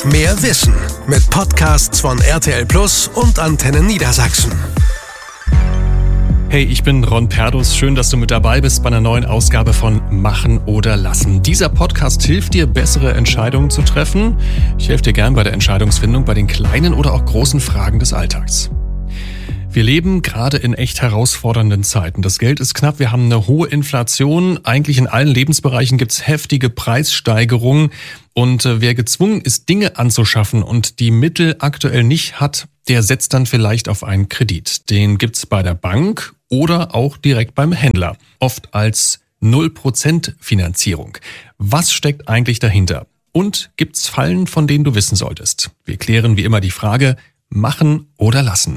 Einfach mehr Wissen mit Podcasts von RTL Plus und Antenne Niedersachsen. Hey, ich bin Ron Perdus. Schön, dass du mit dabei bist bei einer neuen Ausgabe von Machen oder Lassen. Dieser Podcast hilft dir, bessere Entscheidungen zu treffen. Ich helfe dir gern bei der Entscheidungsfindung bei den kleinen oder auch großen Fragen des Alltags. Wir leben gerade in echt herausfordernden Zeiten. Das Geld ist knapp, wir haben eine hohe Inflation. Eigentlich in allen Lebensbereichen gibt es heftige Preissteigerungen. Und wer gezwungen ist, Dinge anzuschaffen und die Mittel aktuell nicht hat, der setzt dann vielleicht auf einen Kredit. Den gibt's bei der Bank oder auch direkt beim Händler. Oft als 0% Finanzierung. Was steckt eigentlich dahinter? Und gibt's Fallen, von denen du wissen solltest? Wir klären wie immer die Frage, machen oder lassen.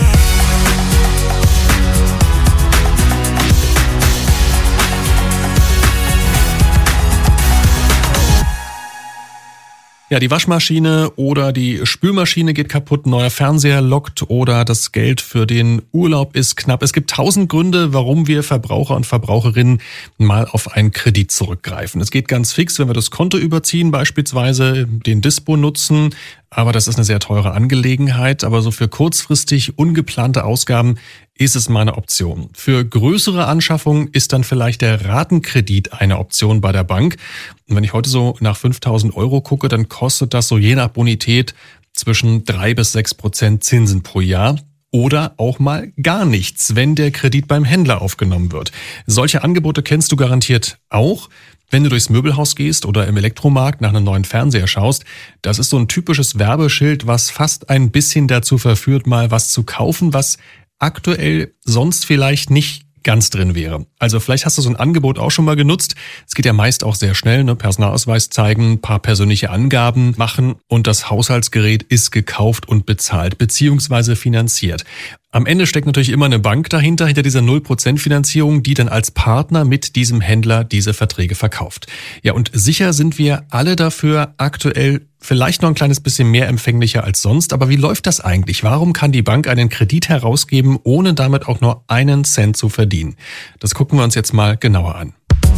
Ja, die Waschmaschine oder die Spülmaschine geht kaputt, neuer Fernseher lockt oder das Geld für den Urlaub ist knapp. Es gibt 1000 Gründe, warum wir Verbraucher und Verbraucherinnen mal auf einen Kredit zurückgreifen. Es geht ganz fix, wenn wir das Konto überziehen, beispielsweise den Dispo nutzen. Aber das ist eine sehr teure Angelegenheit. Aber so für kurzfristig ungeplante Ausgaben ist es mal eine Option. Für größere Anschaffungen ist dann vielleicht der Ratenkredit eine Option bei der Bank. Und wenn ich heute so nach 5.000 Euro gucke, dann kostet das so je nach Bonität zwischen 3 bis 6% Zinsen pro Jahr. Oder auch mal gar nichts, wenn der Kredit beim Händler aufgenommen wird. Solche Angebote kennst du garantiert auch. Wenn du durchs Möbelhaus gehst oder im Elektromarkt nach einem neuen Fernseher schaust, das ist so ein typisches Werbeschild, was fast ein bisschen dazu verführt, mal was zu kaufen, was aktuell sonst vielleicht nicht ganz drin wäre. Also vielleicht hast du so ein Angebot auch schon mal genutzt. Es geht ja meist auch sehr schnell, ne? Personalausweis zeigen, ein paar persönliche Angaben machen und das Haushaltsgerät ist gekauft und bezahlt bzw. finanziert. Am Ende steckt natürlich immer eine Bank dahinter, hinter dieser 0% Finanzierung, die dann als Partner mit diesem Händler diese Verträge verkauft. Ja, und sicher sind wir alle dafür aktuell vielleicht noch ein kleines bisschen mehr empfänglicher als sonst. Aber wie läuft das eigentlich? Warum kann die Bank einen Kredit herausgeben, ohne damit auch nur einen Cent zu verdienen? Das gucken wir uns jetzt mal genauer an.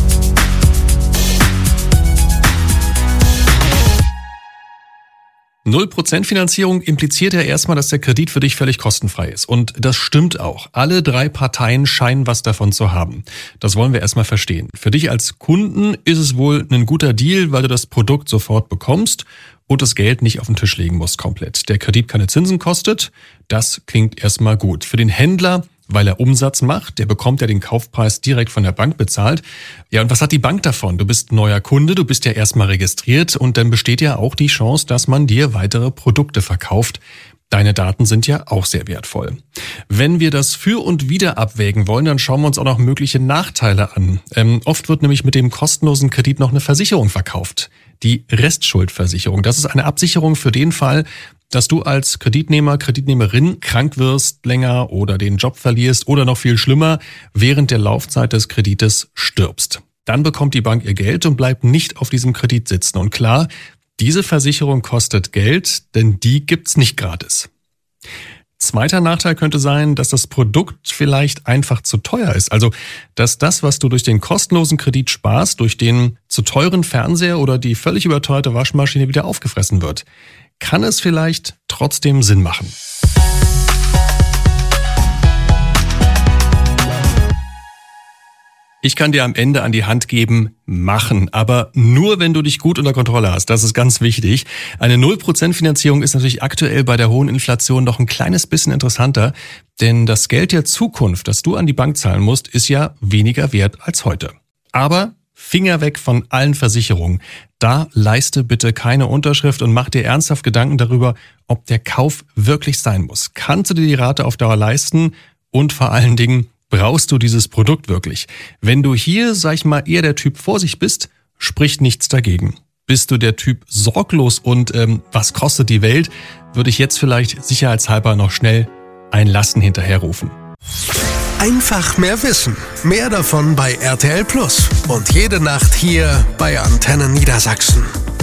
Null% Finanzierung impliziert ja erstmal, dass der Kredit für dich völlig kostenfrei ist. Und das stimmt auch. Alle 3 Parteien scheinen was davon zu haben. Das wollen wir erstmal verstehen. Für dich als Kunden ist es wohl ein guter Deal, weil du das Produkt sofort bekommst und das Geld nicht auf den Tisch legen musst komplett. Der Kredit keine Zinsen kostet. Das klingt erstmal gut. Für den Händler, weil er Umsatz macht, der bekommt ja den Kaufpreis direkt von der Bank bezahlt. Ja, und was hat die Bank davon? Du bist neuer Kunde, du bist ja erstmal registriert und dann besteht ja auch die Chance, dass man dir weitere Produkte verkauft. Deine Daten sind ja auch sehr wertvoll. Wenn wir das für und wider abwägen wollen, dann schauen wir uns auch noch mögliche Nachteile an. Oft wird nämlich mit dem kostenlosen Kredit noch eine Versicherung verkauft. Die Restschuldversicherung. Das ist eine Absicherung für den Fall, dass du als Kreditnehmer, Kreditnehmerin krank wirst länger oder den Job verlierst oder noch viel schlimmer, während der Laufzeit des Kredites stirbst. Dann bekommt die Bank ihr Geld und bleibt nicht auf diesem Kredit sitzen. Und klar, diese Versicherung kostet Geld, denn die gibt's nicht gratis. Zweiter Nachteil könnte sein, dass das Produkt vielleicht einfach zu teuer ist. Also, dass das, was du durch den kostenlosen Kredit sparst, durch den zu teuren Fernseher oder die völlig überteuerte Waschmaschine wieder aufgefressen wird. Kann es vielleicht trotzdem Sinn machen? Ich kann dir am Ende an die Hand geben, machen, aber nur, wenn du dich gut unter Kontrolle hast. Das ist ganz wichtig. Eine 0% Finanzierung ist natürlich aktuell bei der hohen Inflation noch ein kleines bisschen interessanter, denn das Geld der Zukunft, das du an die Bank zahlen musst, ist ja weniger wert als heute. Aber Finger weg von allen Versicherungen. Da leiste bitte keine Unterschrift und mach dir ernsthaft Gedanken darüber, ob der Kauf wirklich sein muss. Kannst du dir die Rate auf Dauer leisten? Und vor allen Dingen, brauchst du dieses Produkt wirklich? Wenn du hier, sag ich mal, eher der Typ Vorsicht bist, spricht nichts dagegen. Bist du der Typ sorglos und was kostet die Welt, würde ich jetzt vielleicht sicherheitshalber noch schnell ein Lassen hinterherrufen. Einfach mehr Wissen. Mehr davon bei RTL Plus. Und jede Nacht hier bei Antenne Niedersachsen.